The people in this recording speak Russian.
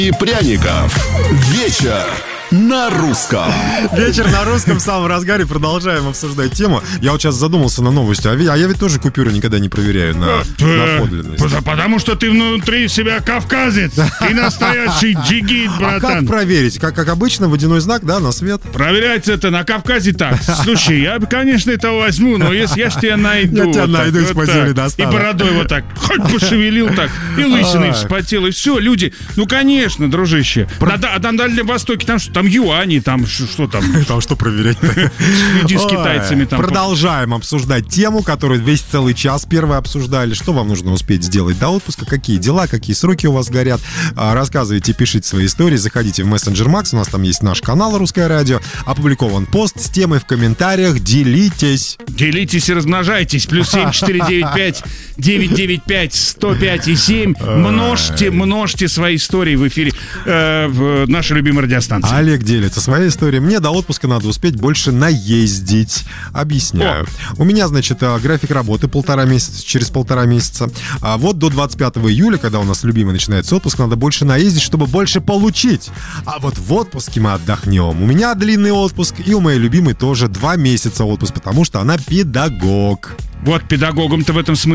И пряников. Вечер на русском. Вечер на русском в самом разгаре. Продолжаем обсуждать тему. Я вот сейчас задумался на новости. А я ведь тоже купюры никогда не проверяю на подлинность. Потому что ты внутри себя кавказец. Ты настоящий джигит, братан. А как проверить? Как обычно, водяной знак, да, на свет? Проверять это на Кавказе так. Слушай, я, конечно, это возьму, но если я ж тебя найду. Я тебя вот найду, так, из вот постели так. достану. И бородой вот так. Хоть пошевелил так. И лысиной вспотел. И все, люди. Ну, конечно, дружище. А на Дальнем Востоке там что? Там юани, там что там? Там что проверять-то? Люди с китайцами там. Продолжаем обсуждать тему, которую весь целый час первый обсуждали. Что вам нужно успеть сделать до отпуска? Какие дела, какие сроки у вас горят? Рассказывайте, пишите свои истории. Заходите в Messenger Max. У нас там есть наш канал «Русское радио». Опубликован пост с темой в комментариях. Делитесь. Делитесь и размножайтесь. +7 495 995 105 и 7. Множьте свои истории в эфире в нашей любимой радиостанции. Олег делится своей историей. Мне до отпуска надо успеть больше наездить. Объясняю. У меня, значит, график работы через полтора месяца. А вот до 25 июля, когда у нас любимый начинается отпуск, надо больше наездить, чтобы больше получить. А вот в отпуске мы отдохнем. У меня длинный отпуск, и у моей любимой тоже 2 месяца отпуск, потому что она педагог. Вот педагогом-то в этом смысле